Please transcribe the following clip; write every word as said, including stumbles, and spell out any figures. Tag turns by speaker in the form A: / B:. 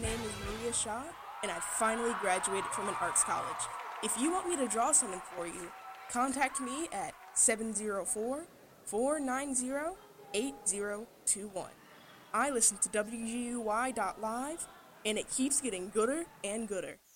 A: name is Maria Shaw, and I finally graduated from an arts college. If you want me to draw something for you, contact me at seven zero four, four nine zero, eight zero two one. I listen to W G U Y dot live, and it keeps getting gooder and gooder.